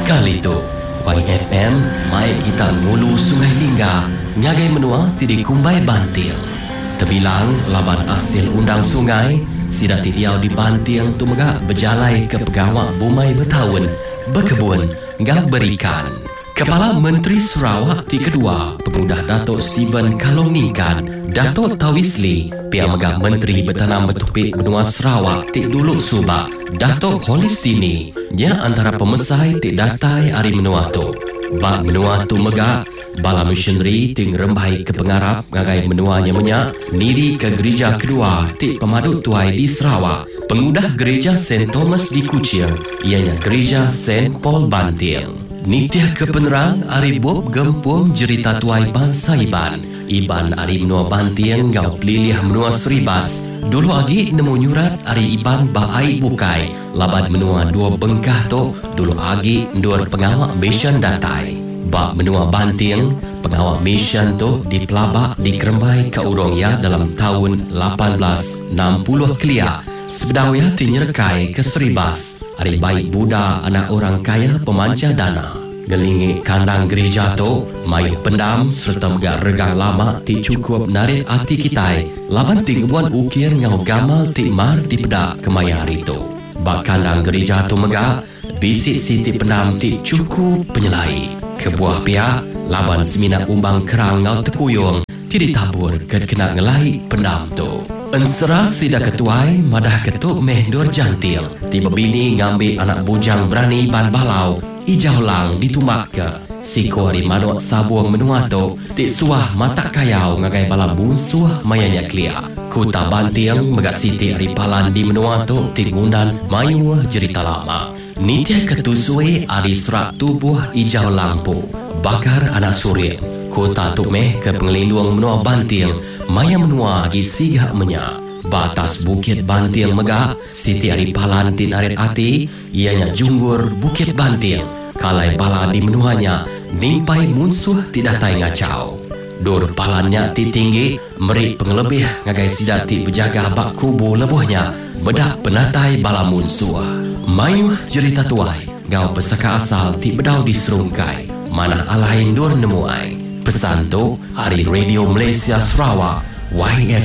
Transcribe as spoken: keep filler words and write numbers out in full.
Sekali tu, Y F M, mai kita ngulu Sungai Lingga, ngagai menua tidi kumbai bantil. Terbilang laban hasil undang sungai, sida tidiau di bantil tu megak berjalai ke pegawai bumai bertahun, berkebun, ngau berikan. Kepala Menteri Sarawak ti kedua, Pengudah Datuk Steven Kalongnikan, Datuk Tawisli, pihak megak Menteri Bertanam Bertopik Benua Sarawak ti dulu subak, Datuk Holistini, nya antara pemesai ti datai hari menua tu. Bak menua tu megak, bala missionary ting rembai ke pengarap ngagai menuanya menyak, niri ke gereja kedua ti pemadu tuai di Sarawak, pengudah gereja Saint Thomas di Kuching, ianya gereja Saint Paul Bantil. Nitya ke penerang ari bob gempung jerita tuai bangsa Iban. Iban ari menua bantiang ngau peliliah menua seribas. Dulu agi nemu nyurat ari Iban baai bukai. Laban menua dua bengkah tu, dulu agi dua pengawak mission datai. Bak menua bantiang, pengawak mission tu dipelabak di Kerembai ke Urongya dalam tahun lapan belas enam puluh kelia. Sebedawaya tinyerekai ke Seribas, hari baik Buddha anak orang kaya pemanca dana. Gelingi kandang gereja tu, mayuh pendam serta megak regang lama ti cukup narik hati kita. Laban ti kebuan ukir ngau gamal ti mar di pedak kemayari tu. Bak kandang gereja tu megak, bisik siti pendam ti cukup penyelai. Kebuah pihak, laban semina umbang kerang ngau tekuyung, ti ditabur ke kena ngelai pendam tu. Ensera sida ketuai madah ketuk meh dor jantil. Tiba bini ngambil anak bujang berani ban balau. Ijau lang ditumak ke. Siko hari manuk sabuang menua tu. Tik suah mata kayau ngagai bala bunsuah mayanya klia. Kuta bantiang megak siti hari palan di menua tu. Tik ngundan mayuah jerita lama. Nitya ketusui hari serak tubuh ijau lampu. Bakar anak surit. Kota tu meh ke pengelindung menua bantil. Maya menua agi sigak menyak. Batas Bukit Bantil megak, siti ari palan tin arit ati, ianya junggur Bukit Bantil. Kalai bala di menuanya, nimpai munsuh tidak tai ngacau. Dur palannya ti tinggi, merik pengelebih ngagai sidati berjaga bak kubu lebuhnya, bedak penatai bala munsuh. Mayuh jerita tuai, gau pesaka asal ti bedau di serungkai, mana alain dur nemuai. Pesan tu, hari Radio Malaysia Sarawak, Y